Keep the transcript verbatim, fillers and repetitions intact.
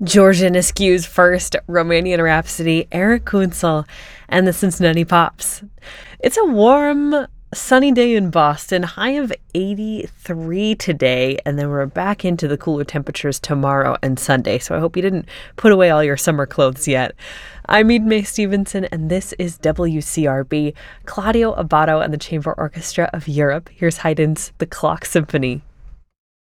Georgian Askew's first, Romanian Rhapsody, Eric Kunzel, and the Cincinnati Pops. It's a warm, sunny day in Boston, high of eighty-three today, and then we're back into the cooler temperatures tomorrow and Sunday, so I hope you didn't put away all your summer clothes yet. I'm Eden Mae Stevenson, and this is W C R B, Claudio Abbado and the Chamber Orchestra of Europe. Here's Haydn's The Clock Symphony.